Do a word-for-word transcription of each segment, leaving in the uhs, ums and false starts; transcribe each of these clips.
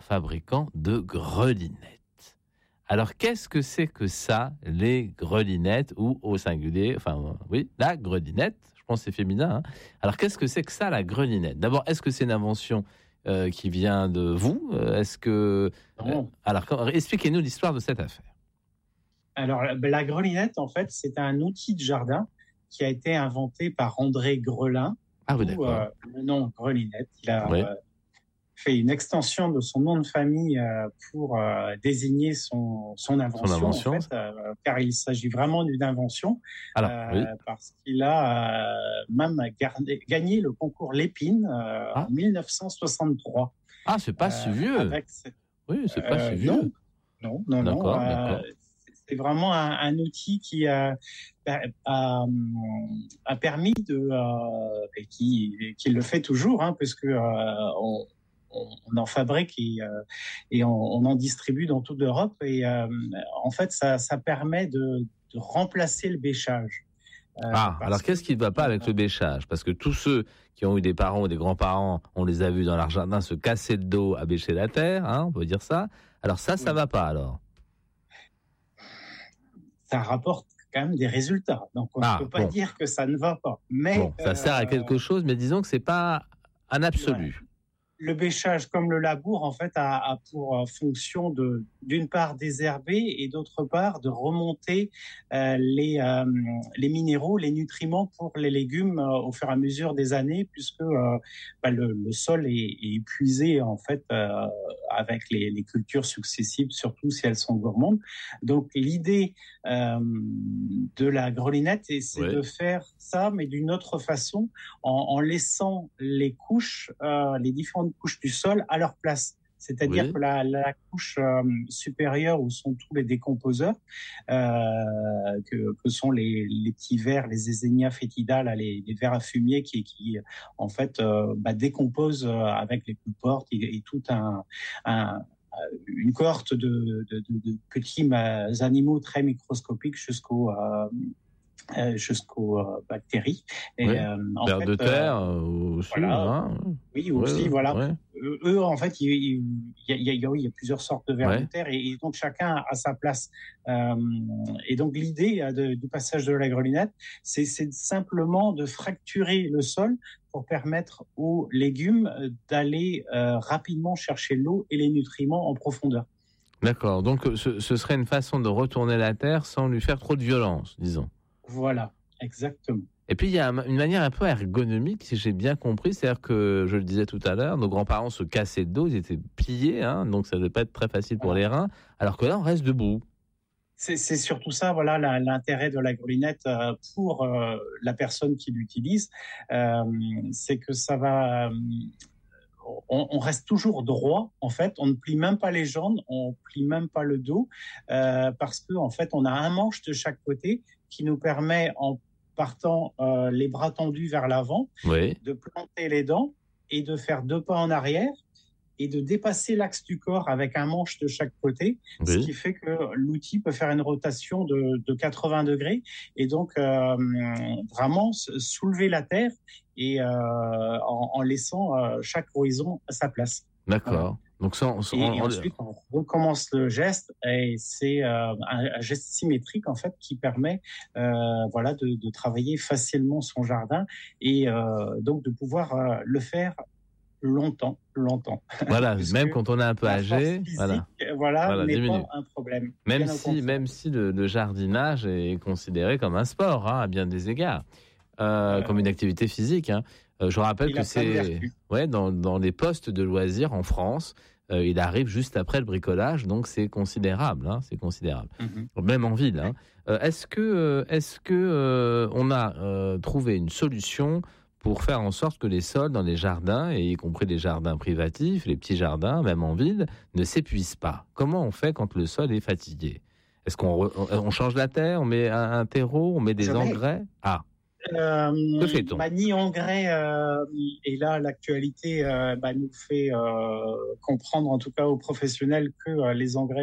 fabricants de grelinettes. Alors, qu'est-ce que c'est que ça, les grelinettes, ou au singulier, enfin, oui, la grelinette, je pense que c'est féminin. Hein. Alors, qu'est-ce que c'est que ça, la grelinette ? D'abord, est-ce que c'est une invention euh, qui vient de vous ? Est-ce que... Euh, alors, quand, expliquez-nous l'histoire de cette affaire. Alors, la grelinette, en fait, c'est un outil de jardin qui a été inventé par André Grelin. Ah oui, d'accord. Euh, le nom grelinette, il a oui. euh, fait une extension de son nom de famille euh, pour euh, désigner son, son invention, son invention. En fait, euh, car il s'agit vraiment d'une invention. Alors, euh, oui. Parce qu'il a euh, même gardé, gagné le concours Lépine euh, ah. en dix-neuf cent soixante-trois. Ah, c'est pas euh, si vieux. Avec cette... Oui, c'est pas euh, si vieux. Non, non, non. D'accord, non d'accord. Euh, c'est vraiment un, un outil qui a, a, a permis de, euh, et qui, qui le fait toujours, hein, parce que euh, on, on en fabrique et, euh, et on, on en distribue dans toute l'Europe. Et euh, en fait, ça, ça permet de, de remplacer le bêchage. Euh, ah, alors qu'est-ce qui ne va pas avec le bêchage ? Parce que tous ceux qui ont eu des parents ou des grands-parents, on les a vus dans leur jardin se casser le dos à bêcher la terre, hein, on peut dire ça. Alors ça, ça ne va pas alors ? Ça rapporte quand même des résultats. Donc, on ah, ne peut pas bon. dire que ça ne va pas. Mais, bon, ça euh, sert à quelque chose, mais disons que ce n'est pas un absolu. Ouais. Le bêchage, comme le labour, en fait, a, a pour fonction de, d'une part, désherber et d'autre part, de remonter euh, les, euh, les minéraux, les nutriments pour les légumes euh, au fur et à mesure des années, puisque euh, bah, le, le sol est, est épuisé, en fait, euh, avec les, les cultures successives, surtout si elles sont gourmandes. Donc, l'idée euh, de la grelinette, c'est oui. de faire ça, mais d'une autre façon, en, en laissant les couches, euh, les différentes couches du sol à leur place. C'est-à-dire oui. que la, la couche euh, supérieure où sont tous les décomposeurs, euh, que, que sont les, les petits vers, les Eisenia foetida, là, les, les vers à fumier qui, qui en fait, euh, bah, décomposent avec les coupe-portes et, et tout un, un une cohorte de, de, de, de petits animaux très microscopiques jusqu'au euh, Euh, jusqu'aux euh, bactéries. Et, oui. euh, en Vers fait, de terre euh, aussi. Voilà. Hein. Oui, aussi, ouais, voilà. Ouais. Eux, eux, en fait, il, il, il, y a, il, y a, il y a plusieurs sortes de vers ouais. de terre et, et donc chacun a sa place. Euh, et donc l'idée de, du passage de la grelinette, c'est, c'est simplement de fracturer le sol pour permettre aux légumes d'aller euh, rapidement chercher l'eau et les nutriments en profondeur. D'accord. Donc ce, ce serait une façon de retourner la terre sans lui faire trop de violence, disons. Voilà, exactement. Et puis, il y a une manière un peu ergonomique, si j'ai bien compris. C'est-à-dire que, je le disais tout à l'heure, nos grands-parents se cassaient le dos, ils étaient pliés, hein, donc ça ne devait pas être très facile pour les reins, alors que là, on reste debout. C'est, c'est surtout ça, voilà, la, l'intérêt de la grelinette euh, pour euh, la personne qui l'utilise. Euh, c'est que ça va... Euh, On, on reste toujours droit, en fait. On ne plie même pas les jambes, on plie même pas le dos, euh, parce que en fait, on a un manche de chaque côté qui nous permet, en partant euh, les bras tendus vers l'avant, oui. de planter les dents et de faire deux pas en arrière et de dépasser l'axe du corps avec un manche de chaque côté, oui. ce qui fait que l'outil peut faire une rotation de, de quatre-vingts degrés et donc euh, vraiment soulever la terre et euh, en, en laissant euh, chaque horizon à sa place. D'accord. Voilà. Donc ça, on, et, on, et ensuite, on recommence le geste et c'est euh, un, un geste symétrique en fait qui permet euh, voilà de, de travailler facilement son jardin et euh, donc de pouvoir euh, le faire longtemps, longtemps. Voilà, même quand on est un peu âgé, physique, voilà, voilà, voilà n'est pas un problème. Même si, même si le, le jardinage est considéré comme un sport, hein, à bien des égards, euh, euh, comme une activité physique. Hein. Euh, je rappelle que c'est, ouais, dans, dans les postes de loisirs en France, euh, il arrive juste après le bricolage, donc c'est considérable, hein, c'est considérable. Mm-hmm. Même en ville. Hein. Euh, est-ce que, est-ce que euh, on a euh, trouvé une solution pour faire en sorte que les sols dans les jardins, et y compris les jardins privatifs, les petits jardins, même en ville, ne s'épuisent pas? Comment on fait quand le sol est fatigué? Est-ce qu'on re, on change la terre, on met un, un terreau, on met des Jamais. engrais? Ah, euh, que fait-on? Bah, ni engrais, euh, et là l'actualité euh, bah, nous fait euh, comprendre, en tout cas aux professionnels, que euh, les engrais vont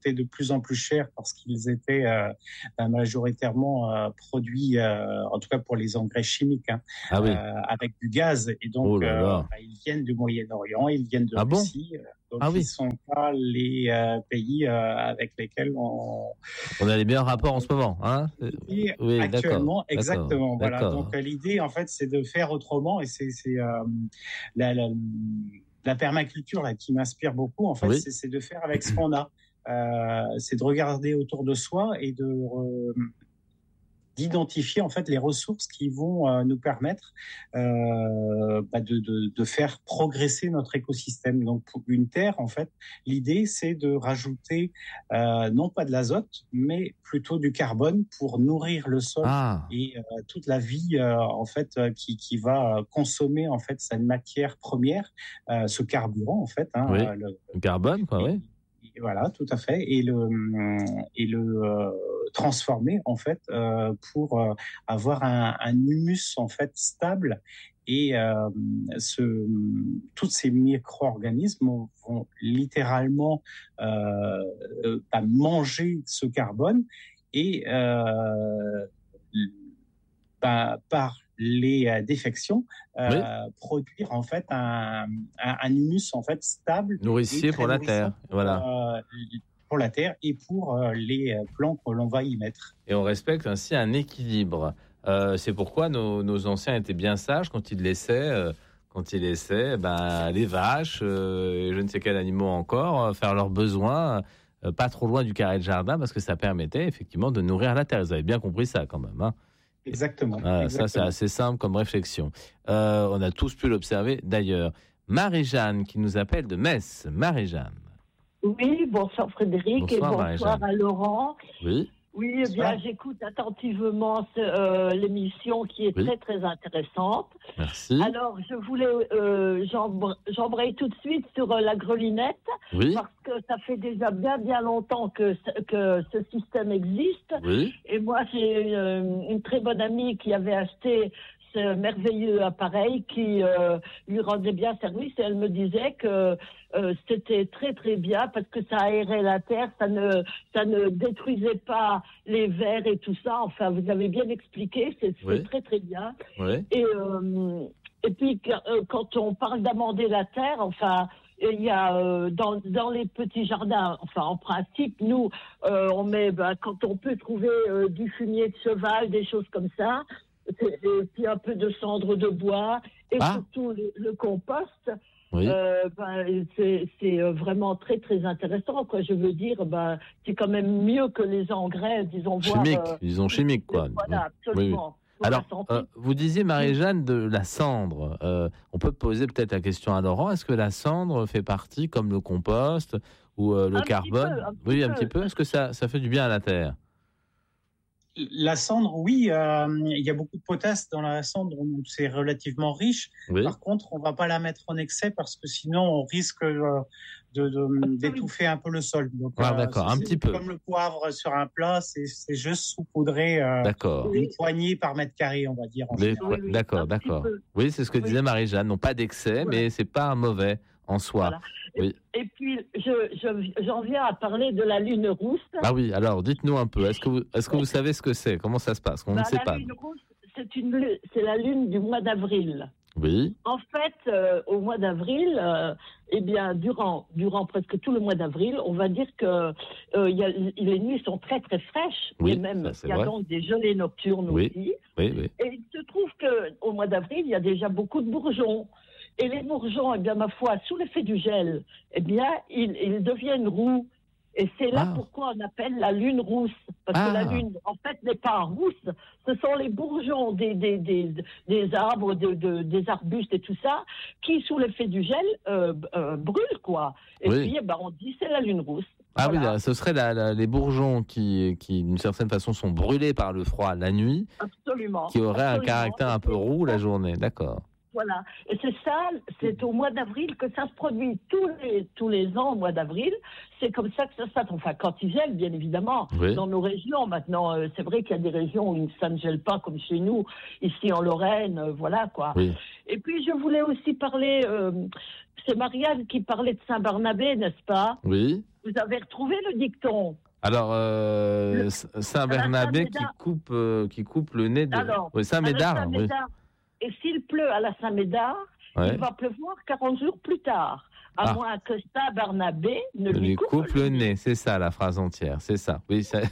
coûtaient de plus en plus cher parce qu'ils étaient euh, majoritairement euh, produits, euh, en tout cas pour les engrais chimiques, hein, ah oui. euh, avec du gaz. Et donc, oh là là. Euh, bah, ils viennent du Moyen-Orient, ils viennent de ah Russie. Bon Donc, ah ils oui. ne sont pas les euh, pays euh, avec lesquels on... On a les meilleurs rapports en ce moment. Hein Et oui, actuellement, d'accord, exactement. d'accord, Voilà. d'accord. Donc, euh, l'idée, en fait, c'est de faire autrement. Et c'est, c'est euh, la, la, la permaculture là, qui m'inspire beaucoup, en fait, Oui. c'est, c'est de faire avec ce qu'on a. Euh, c'est de regarder autour de soi et de... Euh, d'identifier en fait les ressources qui vont euh, nous permettre euh, bah de, de, de faire progresser notre écosystème. Donc pour une terre, en fait, l'idée c'est de rajouter euh, non pas de l'azote, mais plutôt du carbone pour nourrir le sol ah. et euh, toute la vie euh, en fait euh, qui, qui va consommer en fait cette matière première, euh, ce carburant en fait. Hein, oui. euh, le, le carbone, quoi, et, oui. Voilà, tout à fait, et le et le euh, transformer en fait euh, pour euh, avoir un, un humus en fait stable et euh, ce, tous ces micro-organismes vont, vont littéralement euh, euh, manger ce carbone et euh, bah, par les euh, défections, euh, oui. produire en fait un, un, un humus en fait stable, nourricier pour la terre, pour, voilà. Euh, pour la terre et pour euh, les plants que l'on va y mettre. Et on respecte ainsi un équilibre. Euh, c'est pourquoi nos, nos anciens étaient bien sages quand ils laissaient, euh, quand ils laissaient ben, les vaches euh, et je ne sais quels animaux encore euh, faire leurs besoins, euh, pas trop loin du carré de jardin, parce que ça permettait effectivement de nourrir la terre. Vous avez bien compris ça quand même, hein. Exactement, ah, exactement. Ça, c'est assez simple comme réflexion. Euh, on a tous pu l'observer d'ailleurs. Marie-Jeanne qui nous appelle de Metz. Marie-Jeanne. Oui, bonsoir Frédéric. Bonsoir, et bonsoir à Laurent. Oui. Oui, eh bien, j'écoute attentivement euh, l'émission qui est oui. très, très intéressante. Merci. Alors, je voulais, euh, j'embraye tout de suite sur euh, la grelinette, oui. parce que ça fait déjà bien, bien longtemps que, que ce système existe. Oui. Et moi, j'ai euh, une très bonne amie qui avait acheté ce merveilleux appareil qui euh, lui rendait bien service, et elle me disait que euh, c'était très très bien parce que ça aérait la terre, ça ne ça ne détruisait pas les vers et tout ça. Enfin, vous avez bien expliqué, c'est, c'est oui. très très bien. Oui. Et euh, et puis quand on parle d'amender la terre, enfin. Il y a euh, dans dans les petits jardins, enfin en principe nous euh, on met ben, quand on peut trouver euh, du fumier de cheval, des choses comme ça. Et puis un peu de cendre de bois et ah. surtout le, le compost. Oui. Euh, ben, c'est, c'est vraiment très très intéressant, quoi. Je veux dire, ben, c'est quand même mieux que les engrais, disons, chimiques, voire, euh, disons chimiques, quoi. Voilà, absolument. Oui. Alors, euh, vous disiez, Marie-Jeanne, de la cendre. Euh, on peut poser peut-être la question à Laurent. Est-ce que la cendre fait partie, comme le compost ou euh, le un carbone petit peu, un Oui, petit un petit peu. Est-ce que ça, ça fait du bien à la terre ? La cendre, oui, euh, il y a beaucoup de potasse dans la cendre, donc c'est relativement riche. Oui. Par contre, on ne va pas la mettre en excès parce que sinon, on risque euh, de, de, d'étouffer un peu le sol. Donc, ah, d'accord, euh, un petit peu. Comme le poivre sur un plat, c'est, c'est juste saupoudrer euh, une poignée par mètre carré, on va dire. En Les, général. oui, d'accord, d'accord. Oui, c'est ce que oui. disait Marie-Jeanne. Non, pas d'excès, voilà. Mais ce n'est pas mauvais en soi. Voilà. Oui. Et, et puis, je, je, j'en viens à parler de la lune rousse. Ah oui, alors dites-nous un peu. Est-ce que vous, est-ce que vous savez ce que c'est ? Comment ça se passe ? On bah, ne sait la pas. Lune rousse, c'est, une, c'est la lune du mois d'avril. Oui. En fait, euh, au mois d'avril, euh, eh bien, durant, durant presque tout le mois d'avril, on va dire que euh, y a, les nuits sont très très fraîches, oui, et même il y a vrai. donc des gelées nocturnes oui. aussi. Oui, oui. Et il se trouve que au mois d'avril, il y a déjà beaucoup de bourgeons. Et les bourgeons, eh bien, ma foi, sous l'effet du gel, eh bien, ils, ils deviennent roux. Et c'est là ah. pourquoi on appelle la lune rousse. Parce ah. que la lune, en fait, n'est pas rousse. Ce sont les bourgeons des, des, des, des arbres, de, de, des arbustes et tout ça, qui, sous l'effet du gel, euh, euh, brûlent, quoi. Et oui. puis, eh ben, on dit c'est la lune rousse. Ah voilà. oui, là, ce serait la, la, les bourgeons qui, qui, d'une certaine façon, sont brûlés par le froid la nuit. Absolument. Qui auraient Absolument. un caractère un peu roux la journée, d'accord. Voilà. Et c'est ça, c'est au mois d'avril que ça se produit. Tous les, tous les ans, au mois d'avril, c'est comme ça que ça se passe. Enfin, quand il gèle, bien évidemment, oui. dans nos régions. Maintenant, euh, c'est vrai qu'il y a des régions où ça ne gèle pas, comme chez nous, ici en Lorraine, euh, voilà, quoi. Oui. Et puis, je voulais aussi parler, euh, c'est Marianne qui parlait de Saint-Barnabé, n'est-ce pas? Oui. Vous avez retrouvé le dicton? Alors, euh, le, Saint-Barnabé qui coupe, euh, qui coupe le nez de... Alors, oui, Saint-Médard, oui. Et s'il pleut à la Saint-Médard, ouais. il va pleuvoir quarante jours plus tard. À ah. moins que Saint-Barnabé ne, ne lui coupe, coupe le, le nez. nez. C'est ça la phrase entière, c'est ça. Oui, ça,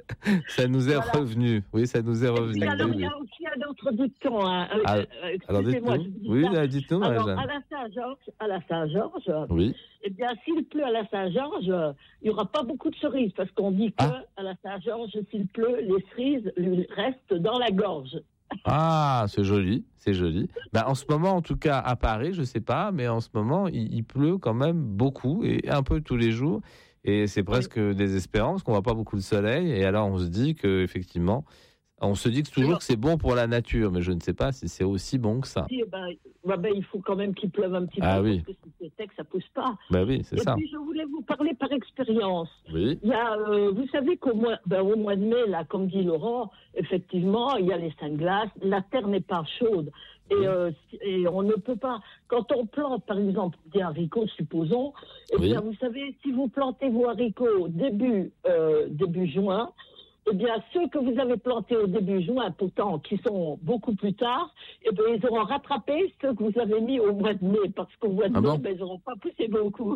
ça nous est voilà. revenu. Oui, ça nous est revenu. Et puis, alors, il y a aussi un autre dicton. Hein. Ah, euh, alors, dites-nous. Oui, dites-nous, alors, à la Saint-Georges, à la Saint-Georges, oui. eh bien, s'il pleut à la Saint-Georges, il n'y aura pas beaucoup de cerises, parce qu'on dit que ah. à la Saint-Georges, s'il pleut, les cerises lui restent dans la gorge. Ah, c'est joli, c'est joli. Ben, en ce moment, en tout cas, à Paris, je ne sais pas, mais en ce moment, il, il pleut quand même beaucoup, et un peu tous les jours. Et c'est presque oui. désespérant, parce qu'on ne voit pas beaucoup de soleil. Et alors, on se dit qu'effectivement, on se dit que toujours que c'est bon pour la nature, mais je ne sais pas si c'est aussi bon que ça. Oui, ben, ben, ben, il faut quand même qu'il pleuve un petit ah, peu, oui. parce que si c'est sec, ça ne pousse pas. Ben oui, c'est et ça. Et puis, je voulais vous parler par expérience. Oui. Il y a, euh, vous savez qu'au mois, ben, au mois de mai, là, comme dit Laurent, effectivement, il y a les saints glaces, la terre n'est pas chaude. Et, oui. euh, et on ne peut pas, quand on plante, par exemple, des haricots, supposons, eh oui. bien, vous savez, si vous plantez vos haricots début, euh, début juin, eh bien, ceux que vous avez plantés au début juin, pourtant, qui sont beaucoup plus tard, eh bien, ils auront rattrapé ceux que vous avez mis au mois de mai, parce qu'au mois de ah mai, bon ben, ils n'auront pas poussé beaucoup.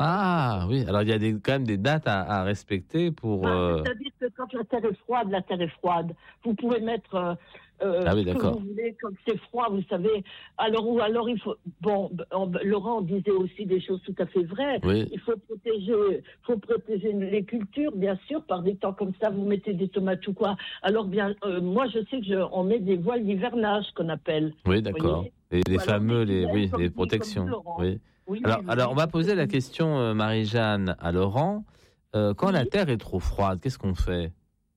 Ah, oui. Alors, il y a des, quand même des dates à, à respecter pour... Ah, euh... C'est-à-dire que quand la terre est froide, la terre est froide. Vous pouvez mettre... Euh, Euh, ah oui, ce que d'accord. vous voulez, comme c'est froid, vous savez. Alors, ou alors il faut. Bon, on, Laurent disait aussi des choses tout à fait vraies. Oui. Il faut protéger, faut protéger les cultures, bien sûr, par des temps comme ça. Vous mettez des tomates ou quoi. Alors, bien, euh, moi, je sais que je, on met des voiles d'hivernage qu'on appelle. Oui, d'accord. Et les voilà, fameux, les, oui, les protections. Oui. Oui, alors, oui, alors, on va poser la question, euh, Marie-Jeanne, à Laurent. Euh, quand oui. la terre est trop froide, qu'est-ce qu'on fait?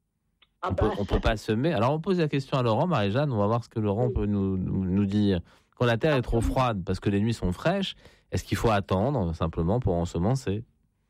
Ah on bah, ne peut pas semer. Alors, on pose la question à Laurent, Marie-Jeanne, on va voir ce que Laurent oui. peut nous, nous, nous dire. Quand la terre est trop froide, parce que les nuits sont fraîches, est-ce qu'il faut attendre simplement pour ensemencer?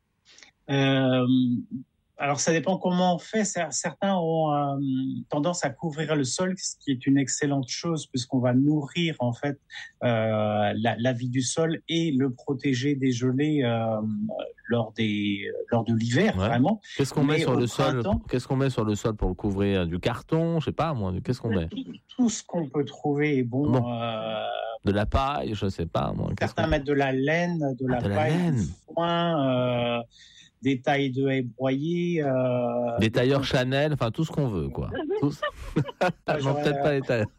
euh, Alors, ça dépend comment on fait. Certains ont euh, tendance à couvrir le sol, ce qui est une excellente chose, puisqu'on va nourrir en fait euh, la, la vie du sol et le protéger des gelées euh, lors des lors de l'hiver, ouais. vraiment. Qu'est-ce qu'on met sur le sol? Qu'est-ce qu'on met sur le sol pour le couvrir? Du carton, je sais pas moi. Qu'est-ce qu'on met? Tout ce qu'on peut trouver est bon. bon. Euh, de la paille, je sais pas moi. Certains mettent de la laine, de ah, la de paille, la laine. Du foin. Euh, des tailles de haies broyées. Euh, des tailleurs des... Chanel, enfin tout ce qu'on veut, quoi. Tous... non, peut-être pas les tailleurs.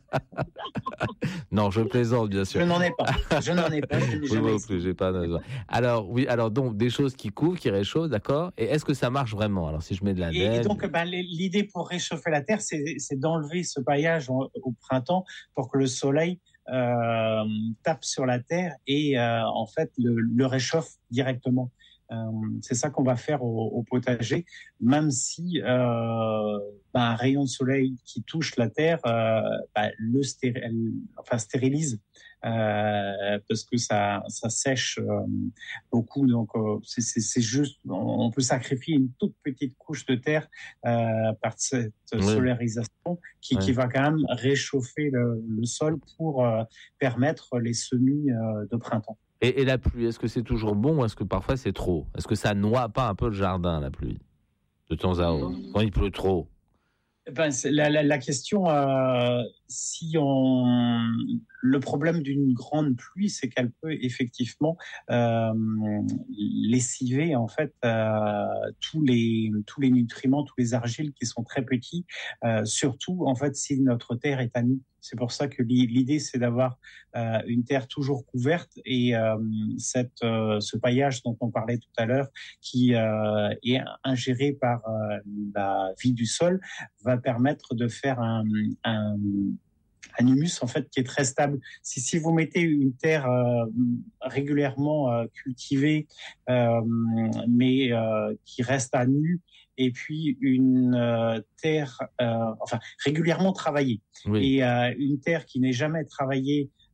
non, je plaisante, bien sûr. Je n'en ai pas. Je n'en ai pas. Je n'ai jamais oui, plus, j'ai pas. Alors, oui, alors donc, des choses qui couvrent, qui réchauffent, d'accord. Et est-ce que ça marche vraiment? Alors, si je mets de la laine... Et donc, ben, l'idée pour réchauffer la terre, c'est, c'est d'enlever ce paillage au, au printemps pour que le soleil euh, tape sur la terre et, euh, en fait, le, le réchauffe directement. Euh, c'est ça qu'on va faire au, au potager, même si euh, bah, un rayon de soleil qui touche la terre euh, bah, le stéri- enfin, stérilise euh, parce que ça, ça sèche euh, beaucoup. Donc euh, c'est, c'est, c'est juste, on, on peut sacrifier une toute petite couche de terre euh, par cette oui. solarisation qui, oui. qui va quand même réchauffer le, le sol pour euh, permettre les semis euh, de printemps. Et, et la pluie, est-ce que c'est toujours bon ou est-ce que parfois c'est trop? Est-ce que ça noie pas un peu le jardin, la pluie, de temps à autre, quand il pleut trop? Ben, c'est la, la, la question, euh, si on, le problème d'une grande pluie, c'est qu'elle peut effectivement euh, lessiver en fait euh, tous les tous les nutriments, tous les argiles qui sont très petits, euh, surtout en fait si notre terre est à nu. C'est pour ça que l'idée, c'est d'avoir euh, une terre toujours couverte et euh, cette, euh, ce paillage dont on parlait tout à l'heure, qui euh, est ingéré par euh, la vie du sol, va permettre de faire un, un, un humus en fait qui est très stable. Si, si vous mettez une terre euh, régulièrement euh, cultivée, euh, mais euh, qui reste à nu, et puis une euh, terre, euh, enfin régulièrement travaillée, oui. et euh, une terre qui n'est jamais travaillée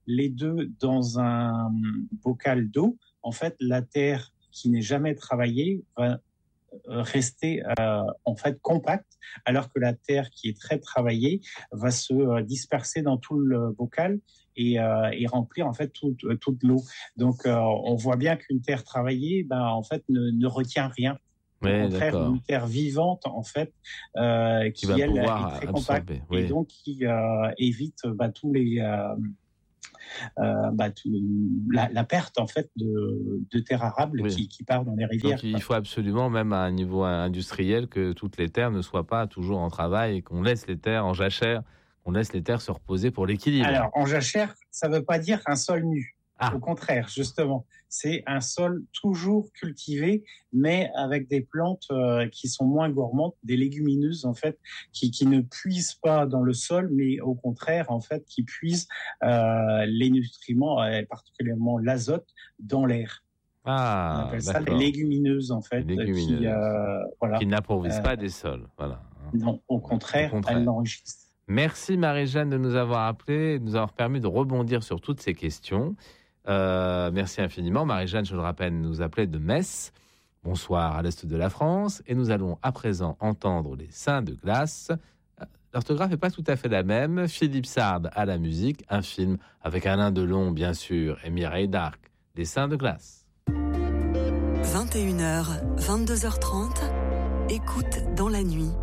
les deux dans un bocal d'eau, en fait, la terre qui n'est jamais travaillée va rester euh, en fait compacte, alors que la terre qui est très travaillée va se euh, disperser dans tout le bocal et, euh, et remplir en fait tout, toute l'eau. Donc euh, on voit bien qu'une terre travaillée, ben en fait ne, ne retient rien. Au Ouais, contraire, d'accord. une terre vivante en fait euh, Qui qui va elle pouvoir est très absorber. compacte Oui. et donc qui euh, évite bah, tous les euh, Euh, bah, tout, la, la perte en fait de, de terre arable Oui. qui, qui part dans les rivières. Donc il faut absolument, même à un niveau industriel, que toutes les terres ne soient pas toujours en travail et qu'on laisse les terres en jachère, qu'on laisse les terres se reposer pour l'équilibre. Alors, en jachère, ça ne veut pas dire un sol nu. Ah. Au contraire, justement, c'est un sol toujours cultivé, mais avec des plantes euh, qui sont moins gourmandes, des légumineuses en fait, qui, qui ne puisent pas dans le sol, mais au contraire en fait, qui puisent euh, les nutriments, et particulièrement l'azote, dans l'air. Ah, On appelle ça d'accord. les légumineuses en fait, Les légumineuses. qui euh, voilà. Qui n'appauvrissent Euh, pas des sols. Voilà. Non, au contraire, Au contraire. elles l'enrichissent. Merci Marie-Jeanne de nous avoir appelés et de nous avoir permis de rebondir sur toutes ces questions. Euh, merci infiniment. Marie-Jeanne, je le rappelle, nous appelait de Metz. Bonsoir à l'est de la France. Et nous allons à présent entendre les Saints de glace. L'orthographe n'est pas tout à fait la même. Philippe Sard à la musique. Un film avec Alain Delon, bien sûr, et Mireille Darc. Les Saints de glace. vingt et une heures, vingt-deux heures trente. Écoute dans la nuit.